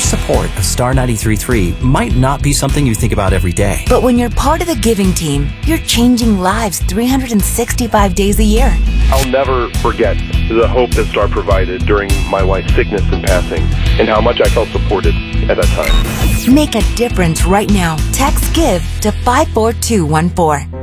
support of Star 93.3 might not be something you think about every day. But when you're part of the giving team, you're changing lives 365 days a year. I'll never forget the hope that Star provided during my wife's sickness and passing, and how much I felt supported at that time. Make a difference right now. Text GIVE to 54214.